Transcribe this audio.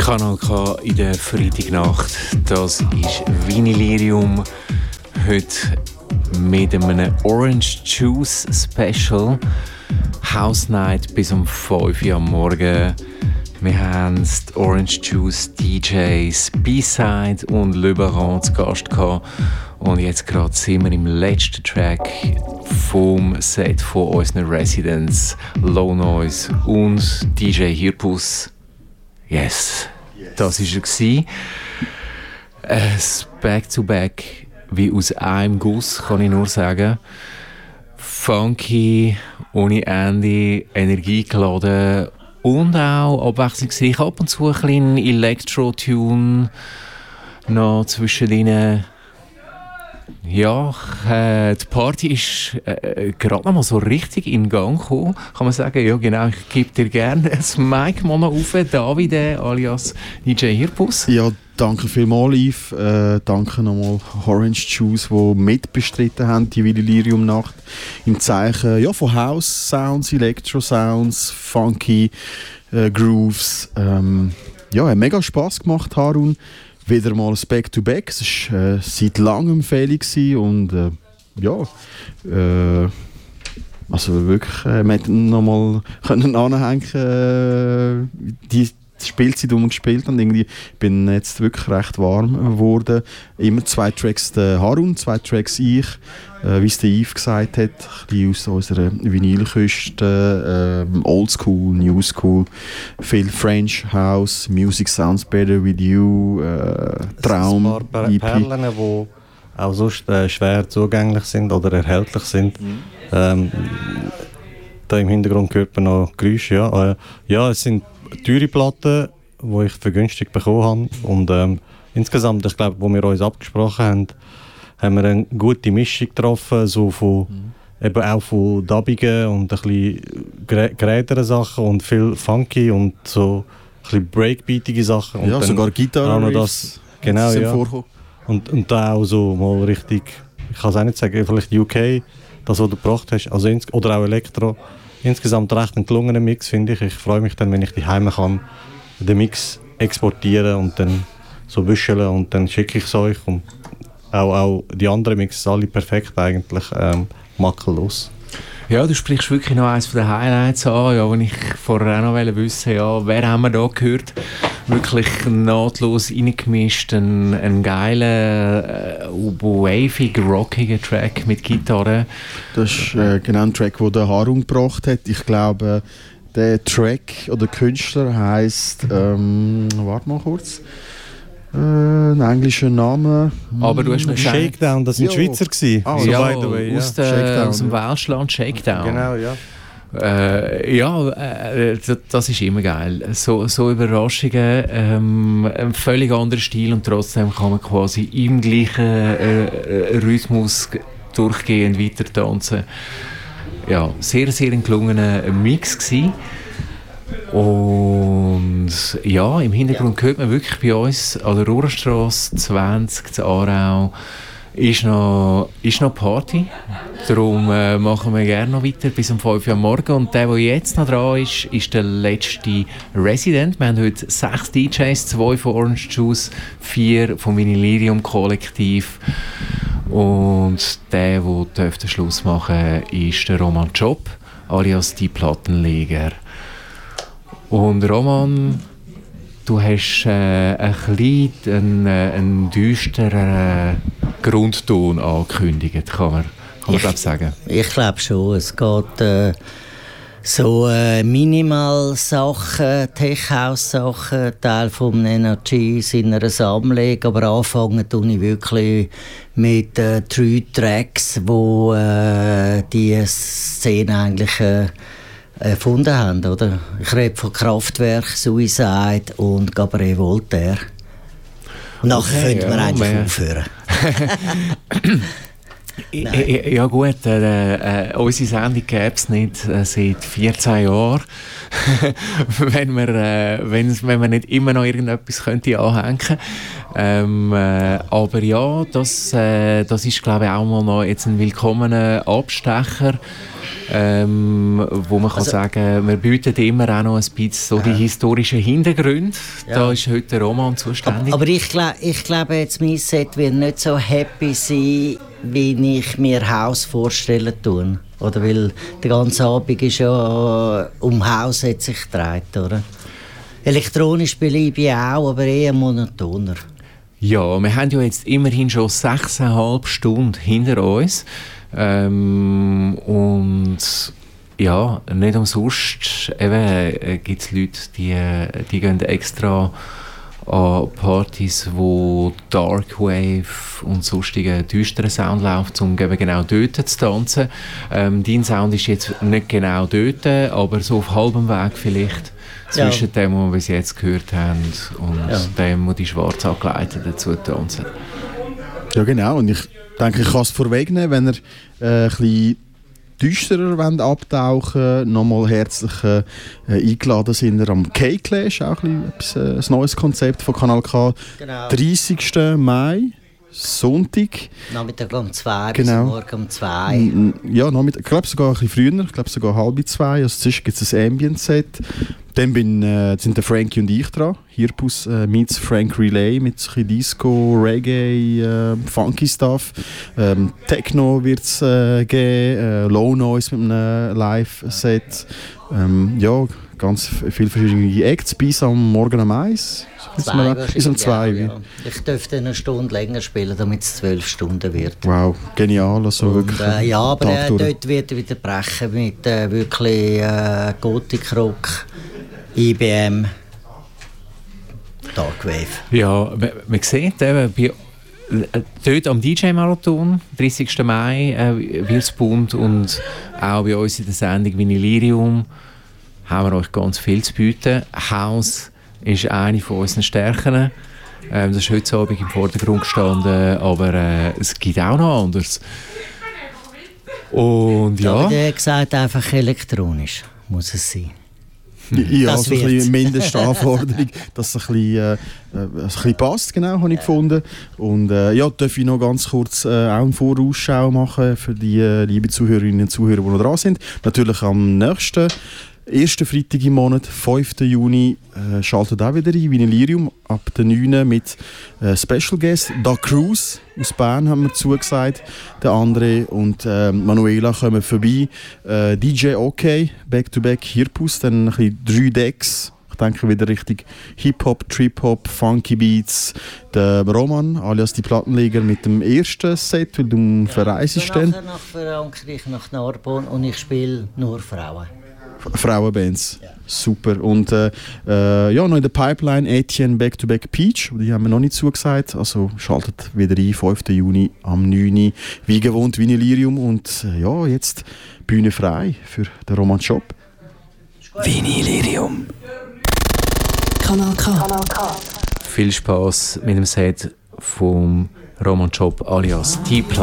Kanal K in der Freitagnacht. Das ist Vinylirium. Heute mit einem Orange Juice Special. House Night bis um 5 Uhr am Morgen. Wir haben die Orange Juice DJs B-Side und Le Baron zu Gast gehabt. Und jetzt gerade sind wir im letzten Track vom Set von unseren Residents Low Noise und DJ Hirpus. Yes, das war er. Ein Back-to-Back wie aus einem Guss, kann ich nur sagen. Funky, ohne Ende, energiegeladen und auch abwechslungsreich. Ab und zu ein bisschen Elektro-Tune noch zwischen ihnen. Ja, die Party ist gerade noch mal so richtig in Gang gekommen. Kann man sagen, ja genau, ich gebe dir gerne das Mic mal noch auf, Davide alias DJ Hirpus. Ja, danke vielmals, Yves. Danke nochmal Orange Juice, die mitbestritten haben, die Vinylirium-Nacht. Im Zeichen ja, von House-Sounds, Electro-Sounds, Funky Grooves. Ja, hat mega Spass gemacht, Harun. Wieder mal ein Back-to-Back. Es war seit langem fällig und also wirklich, man hätte noch mal anhängen die Spielzeit, die wir gespielt haben. Irgendwie bin jetzt wirklich recht warm geworden. Immer 2 Tracks der Harun, 2 Tracks ich. Wie es der Yves gesagt hat, ein bisschen aus unserer Vinylküste, Oldschool, Newschool, viel French House, Music Sounds Better With You, Traum, ein paar Perlen, die auch sonst schwer zugänglich sind oder erhältlich sind. Da im Hintergrund hört man noch Geräusche. Ja. Ja, es sind teure Platten, die ich vergünstigt bekommen habe. Und insgesamt, ich glaube, wo wir uns abgesprochen haben wir eine gute Mischung getroffen, so von, eben auch von dubbigen und ein bisschen geräteren Sachen und viel funky und so ein bisschen breakbeatige Sachen. Und ja, sogar Gitarre das genau, ja. Und da auch so mal richtig, ich kann es auch nicht sagen, vielleicht UK, das, was du gebracht hast, also oder auch Elektro. Insgesamt recht ein gelungener Mix, finde ich. Ich freue mich dann, wenn ich daheim kann, den Mix exportieren und dann so büscheln und dann schicke ich es euch. Und auch die anderen Mixes, alle perfekt eigentlich, makellos. Ja, du sprichst wirklich noch eines der Highlights an, ja, wenn ich vorher auch noch wissen, ja, wer haben wir da gehört? Wirklich nahtlos reingemischt, ein geiler, wavig, rockiger Track mit Gitarre. Das ist genau ein Track, den der Harun gebracht hat. Ich glaube, der Track oder Künstler heisst, warte mal kurz, ein englischer Name. Aber du hast mir gesagt, Shakedown, das sind Schweizer gewesen. Oh, ja, by the way, aus dem Welschland Shakedown. Genau, ja. Das ist immer geil. So Überraschungen, ein völlig anderer Stil und trotzdem kann man quasi im gleichen Rhythmus durchgehend weiter tanzen. Ja, sehr, sehr ein gelungener Mix gewesen. Und ja, im Hintergrund hört man wirklich bei uns an der Rohrstrasse 20 zu Aarau ist noch Party. Darum machen wir gerne noch weiter bis um 5 Uhr am Morgen. Und der jetzt noch dran ist, ist der letzte Resident. Wir haben heute 6 DJs, 2 von Orange Juice, 4 vom Vinylirium Kollektiv. Und der den Schluss machen darf, ist der Roman Job, alias die Plattenleger. Und Roman, du hast ein bisschen einen düsteren Grundton angekündigt, kann man glaube sagen. Ich glaube schon, es geht so Minimal-Sachen, Tech-House-Sachen, Teil vom Energy in einer Sammlung, aber anfangen tue ich wirklich mit 3 Tracks, wo die Szene eigentlich erfunden haben, oder? Ich rede von Kraftwerk, Suicide und Cabaret Voltaire. Und nachher könnte man eigentlich aufhören. Ja gut, unsere Sendung gäbe es nicht seit 14 Jahren, wenn man nicht immer noch irgendetwas könnte anhängen. Aber ja, das ist glaube ich auch mal noch jetzt ein willkommener Abstecher, wo man kann sagen, wir bieten immer auch noch ein bisschen so die historischen Hintergründe. Ja. Da ist heute der Roman zuständig. Aber ich glaube jetzt, mein Set wird nicht so happy sein, wie ich mir Haus vorstellen tue. Oder weil der ganze Abend ist ja Haus hat sich gedreht, oder? Elektronisch bleibe ich auch, aber eher monotoner. Ja, wir haben ja jetzt immerhin schon 6,5 Stunden hinter uns. Und ja, nicht umsonst gibt es Leute, die gehen extra an Partys, wo Darkwave und sonstigen düsteren Sound läuft, um genau dort zu tanzen. Dein Sound ist jetzt nicht genau dort, aber so auf halbem Weg vielleicht. Zwischen dem, was wir bis jetzt gehört haben, und dem, wo die schwarz angeleiteten dazu tanzen. Ja genau, und ich denke, ich kann es vorwegnehmen, wenn ihr ein bisschen düsterer abtauchen wollt, nochmal herzlich eingeladen sind am K-Clash, auch ein neues Konzept von Kanal K. Genau. 30. Mai, Sonntag. Nachmittag um 2 genau. bis morgen um 2. Ja, Nachmittag, ich glaube sogar ein bisschen früher, ich glaube sogar 1:30. Also zwischen gibt es ein Ambient-Set. Dann sind der Frankie und ich dran. Hirpus meets Frank Relay mit so ein Disco, Reggae, Funky Stuff. Techno wird es geben, Low Noise mit einem Live-Set. Ja, ganz viele verschiedene Acts bis am Morgen um 1. Bis um 2. Ja. Ich dürfte eine Stunde länger spielen, damit es 12 Stunden wird. Wow, genial. Also wirklich, ja, aber dort wird wieder brechen mit wirklich Gothic-Rock, IBM, Darkwave. Ja, man sieht eben, dort am DJ-Marathon, 30. Mai, wird es bunt, und auch bei uns in der Sendung Vinylirium haben wir euch ganz viel zu bieten. House ist eine von unseren Stärken. Das ist heute Abend im Vordergrund gestanden, aber es gibt auch noch anderes. Und ja. Aber der gesagt, einfach elektronisch muss es sein. Ja, so ein bisschen Mindestanforderung, dass es ein bisschen passt, genau, habe ich gefunden. Und ja, darf ich noch ganz kurz auch eine Vorausschau machen für die lieben Zuhörerinnen und Zuhörer, die noch dran sind. Natürlich am nächsten ersten Freitag im Monat, 5. Juni, schaltet auch wieder ein, Vinylirium, ab der 9. mit Special Guest. Da Cruz aus Bern haben wir zugesagt, der André und Manuela kommen vorbei. DJ OK, Back-to-Back Hirpus, dann ein bisschen 3 Decks. Ich denke wieder richtig Hip-Hop, Trip-Hop, Funky Beats. Der Roman, alias die Plattenleger, mit dem ersten Set, weil du verreist dann. Nachher nach Frankreich, nach Narbonne, und ich spiele nur Frauen. Frauenbands, ja. Super. Und ja, noch in der Pipeline Etienne Back-to-Back Peach, die haben wir noch nicht zugesagt, also schaltet wieder ein, 5. Juni am 9. Wie gewohnt Vinylirium, und ja, jetzt Bühne frei für den Roman Shop. Vinylirium. Kanal K. Viel Spaß mit dem Set vom Roman Shop alias T-Plus.